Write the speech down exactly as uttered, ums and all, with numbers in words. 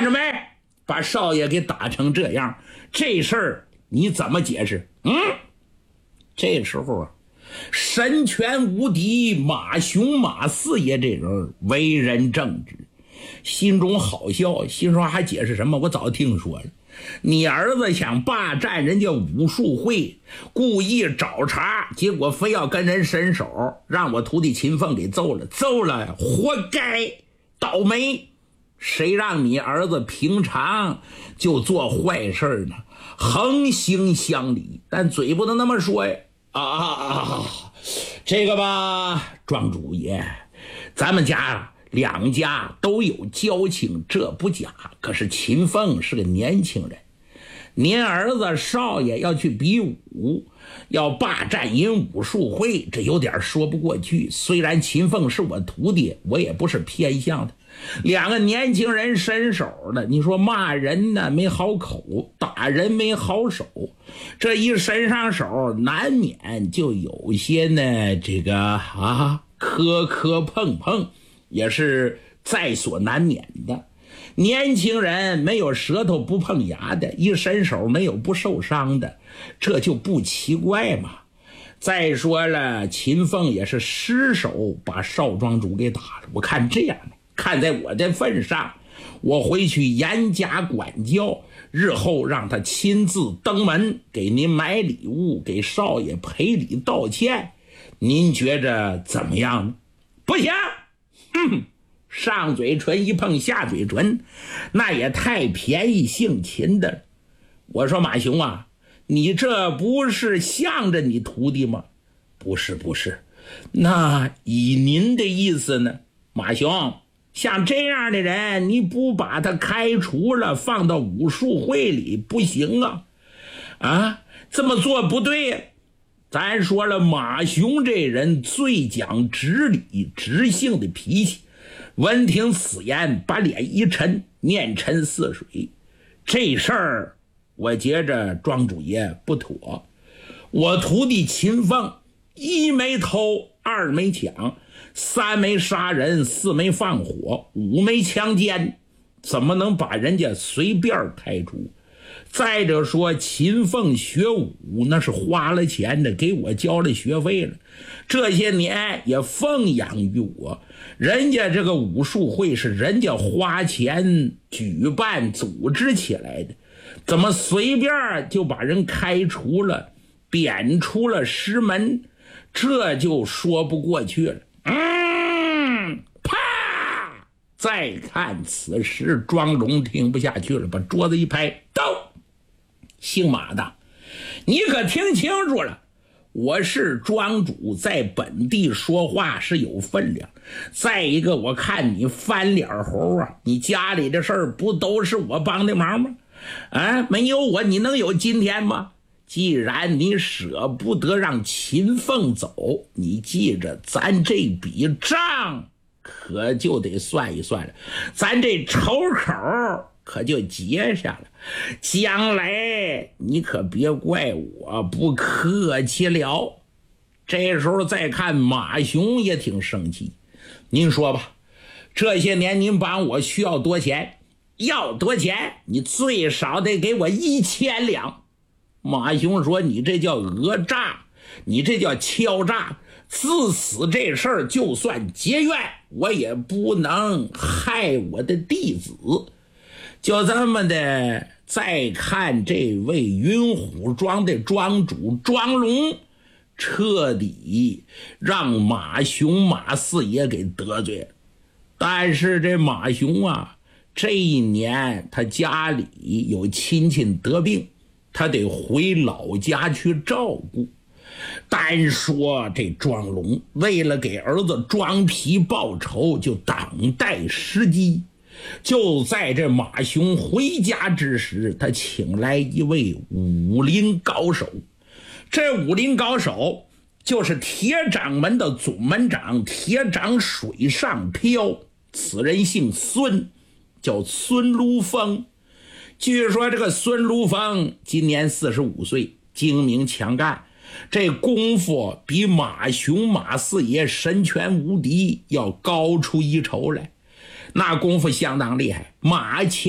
看着没？把少爷给打成这样，这事儿你怎么解释？嗯，这时候啊，神权无敌马雄马四爷这人为人正直，心中好笑，心说还解释什么？我早听说了，你儿子想霸占人家武术会，故意找茬，结果非要跟人伸手，让我徒弟秦凤给揍了，揍了活该，倒霉。谁让你儿子平常就做坏事呢？横行乡里，但嘴不能那么说呀！啊啊啊！这个吧，庄主爷，咱们家两家都有交情，这不假。可是秦凤是个年轻人，您儿子少爷要去比武，要霸占您武术会，这有点说不过去。虽然秦凤是我徒弟，我也不是偏向的。两个年轻人伸手了，你说骂人呢没好口，打人没好手，这一伸上手，难免就有些呢这个啊磕磕碰碰，也是在所难免的。年轻人没有舌头不碰牙的，一伸手没有不受伤的，这就不奇怪嘛。再说了，秦凤也是失手把少庄主给打了，我看这样的，看在我的份上，我回去严加管教，日后让他亲自登门给您买礼物，给少爷赔礼道歉，您觉着怎么样？不行，嗯，上嘴唇一碰下嘴唇，那也太便宜姓秦的。我说马雄啊，你这不是向着你徒弟吗？不是不是，那以您的意思呢？马雄，像这样的人，你不把他开除了，放到武术会里不行啊！啊，这么做不对呀。咱说了，马雄这人最讲直理直性的脾气。闻听此言，把脸一沉，面沉似水。这事儿，我觉着庄主爷不妥。我徒弟秦凤，一没偷，二没抢，三没杀人，四没放火，五没强奸，怎么能把人家随便开除？再者说，秦凤学武那是花了钱的，给我交了学费了，这些年也奉养于我。人家这个武术会是人家花钱举办组织起来的，怎么随便就把人开除了，贬出了师门？这就说不过去了。嗯，啪！再看此时，庄龙听不下去了，把桌子一拍，到。姓马的，你可听清楚了，我是庄主，在本地说话是有分量。再一个，我看你翻脸猴啊，你家里的事儿不都是我帮的忙吗？啊，没有我你能有今天吗？既然你舍不得让秦凤走，你记着，咱这笔账可就得算一算了，咱这仇口可就结下了，将来你可别怪我不客气了。这时候再看马雄也挺生气，您说吧，这些年您帮我需要多钱？要多钱？你最少得给我一千两。马雄说，你这叫讹诈，你这叫敲诈，自此这事儿就算结怨，我也不能害我的弟子。就这么的，再看这位云虎庄的庄主庄龙，彻底让马雄马四爷给得罪了。但是这马雄啊，这一年他家里有亲戚得病，他得回老家去照顾。单说这庄龙为了给儿子庄皮报仇，就等待时机。就在这马雄回家之时，他请来一位武林高手。这武林高手就是铁掌门的总门长铁掌水上漂，此人姓孙，叫孙卢峰。据说这个孙卢峰今年四十五岁，精明强干，这功夫比马雄马四爷神拳无敌要高出一筹来，那功夫相当厉害。马前